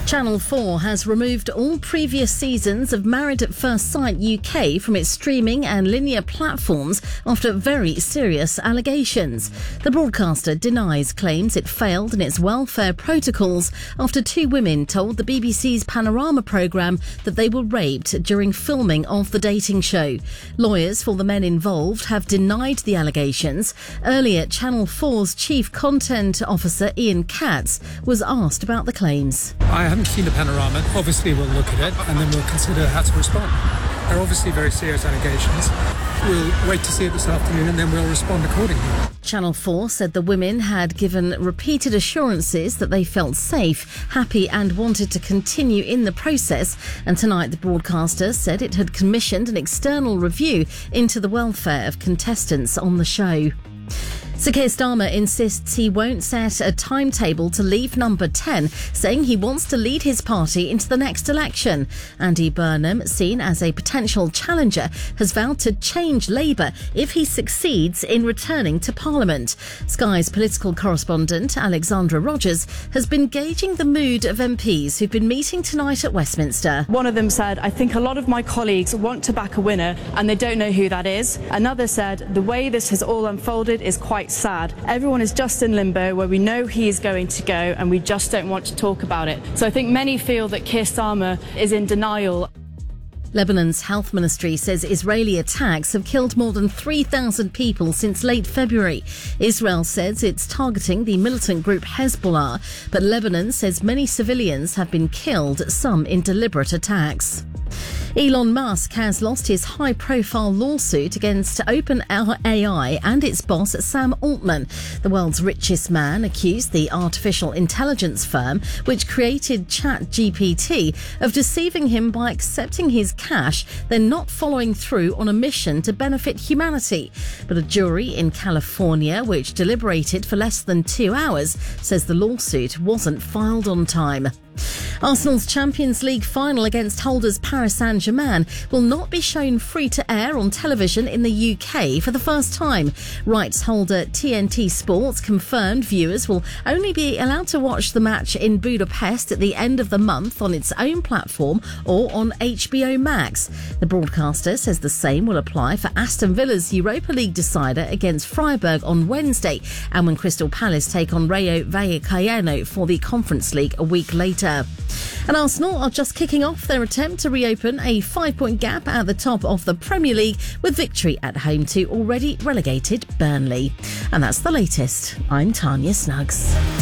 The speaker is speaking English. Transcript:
Channel 4 has removed all previous seasons of Married at First Sight UK from its streaming and linear platforms after very serious allegations. The broadcaster denies claims it failed in its welfare protocols after two women told the BBC's Panorama programme that they were raped during filming of the dating show. Lawyers for the men involved have denied the allegations. Earlier, Channel 4's Chief Content Officer Ian Katz was asked about the claims. I haven't seen the Panorama. Obviously, we'll look at it and then we'll consider how to respond. They're obviously very serious allegations. We'll wait to see it this afternoon and then we'll respond accordingly. Channel 4 said the women had given repeated assurances that they felt safe, happy and wanted to continue in the process, and tonight the broadcaster said it had commissioned an external review into the welfare of contestants on the show. Sir Keir Starmer insists he won't set a timetable to leave Number 10, saying he wants to lead his party into the next election. Andy Burnham, seen as a potential challenger, has vowed to change Labour if he succeeds in returning to Parliament. Sky's political correspondent Alexandra Rogers has been gauging the mood of MPs who've been meeting tonight at Westminster. One of them said, "I think a lot of my colleagues want to back a winner and they don't know who that is." Another said, "The way this has all unfolded is quite sad. Everyone is just in limbo where we know he is going to go and we just don't want to talk about it." So I think many feel that Keir Starmer is in denial. Lebanon's health ministry says Israeli attacks have killed more than 3,000 people since late February. Israel says it's targeting the militant group Hezbollah, but Lebanon says many civilians have been killed, some in deliberate attacks. Elon Musk has lost his high-profile lawsuit against OpenAI and its boss Sam Altman. The world's richest man accused the artificial intelligence firm, which created ChatGPT, of deceiving him by accepting his cash, then not following through on a mission to benefit humanity. But a jury in California, which deliberated for less than 2 hours, says the lawsuit wasn't filed on time. Arsenal's Champions League final against holders Paris Saint-Germain will not be shown free-to-air on television in the UK for the first time. Rights holder TNT Sports confirmed viewers will only be allowed to watch the match in Budapest at the end of the month on its own platform or on HBO Max. The broadcaster says the same will apply for Aston Villa's Europa League decider against Freiburg on Wednesday, and when Crystal Palace take on Rayo Vallecano for the Conference League a week later. And Arsenal are just kicking off their attempt to reopen a 5-point gap at the top of the Premier League with victory at home to already relegated Burnley. And that's the latest. I'm Tanya Snuggs.